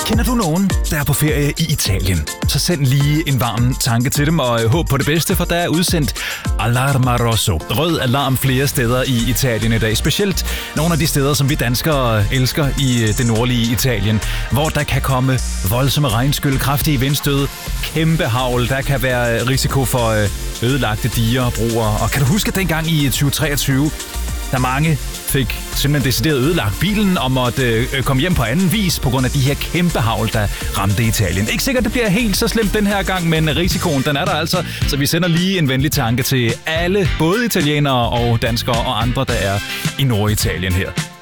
Kender du nogen, der er på ferie i Italien? Så send lige en varm tanke til dem, og håb på det bedste, for der er udsendt Alarma Rosso. Rød alarm flere steder i Italien i dag. Specielt nogle af de steder, som vi danskere elsker i det nordlige Italien, hvor der kan komme voldsomme regnskyld, kraftige vindstød, kæmpe hagl. Der kan være risiko for ødelagte diger og broer. Og kan du huske dengang i 2023, der mange fik simpelthen decideret ødelagt bilen og måtte komme hjem på anden vis på grund af de her kæmpe hagl, der ramte Italien. Ikke sikkert, det bliver helt så slemt den her gang, men risikoen, den er der altså. Så vi sender lige en venlig tanke til alle, både italienere og danskere og andre, der er i Norditalien her.